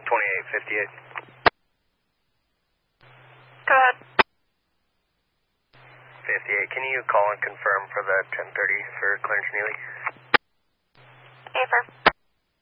2858. Go ahead. 58, can you call and confirm for the 10:30 for Clarence Neely? Affirm.